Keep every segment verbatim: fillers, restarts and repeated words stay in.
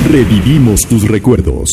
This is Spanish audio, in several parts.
Revivimos tus recuerdos.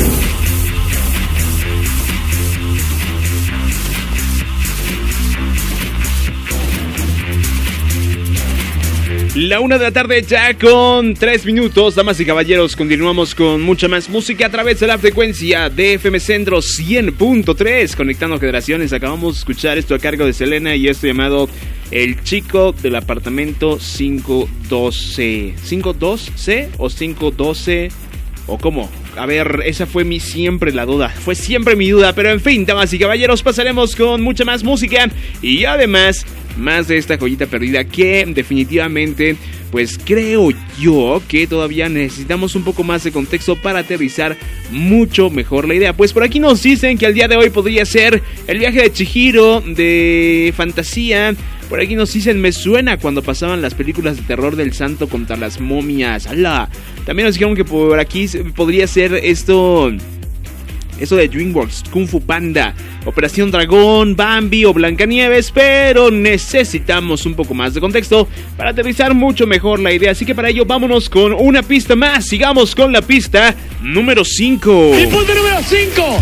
La una de la tarde ya con tres minutos, damas y caballeros, continuamos con mucha más música a través de la frecuencia de F M Centro cien punto tres, conectando generaciones. Acabamos de escuchar esto a cargo de Selena y esto llamado El Chico del Apartamento quinientos doce. ¿quinientos doce o quinientos doce o cómo? A ver, esa fue mi siempre la duda, fue siempre mi duda, pero en fin, damas y caballeros, pasaremos con mucha más música y además más de esta joyita perdida que definitivamente, pues creo yo que todavía necesitamos un poco más de contexto para aterrizar mucho mejor la idea. Pues por aquí nos dicen que el día de hoy podría ser el viaje de Chihiro de fantasía. Por aquí nos dicen, me suena cuando pasaban las películas de terror del santo contra las momias. ¡Hala! También nos dijeron que por aquí podría ser esto... Eso de DreamWorks, Kung Fu Panda, Operación Dragón, Bambi o Blancanieves, pero necesitamos un poco más de contexto para aterrizar mucho mejor la idea. Así que para ello vámonos con una pista más. Sigamos con la pista número cinco. ¡Y punto número cinco!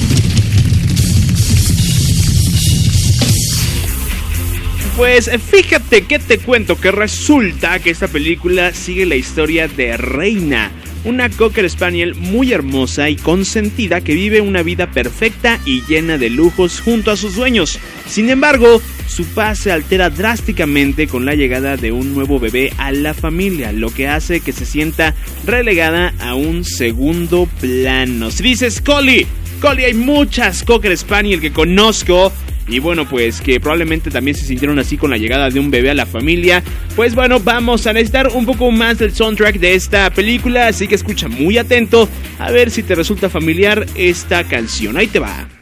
Pues fíjate que te cuento que resulta que esta película sigue la historia de Reina, una Cocker Spaniel muy hermosa y consentida que vive una vida perfecta y llena de lujos junto a sus dueños. Sin embargo, su paz se altera drásticamente con la llegada de un nuevo bebé a la familia, lo que hace que se sienta relegada a un segundo plano. Si dices, Collie, Collie, hay muchas Cocker Spaniel que conozco, y bueno, pues que probablemente también se sintieron así con la llegada de un bebé a la familia. Pues bueno, vamos a necesitar un poco más del soundtrack de esta película, así que escucha muy atento a ver si te resulta familiar esta canción. Ahí te va.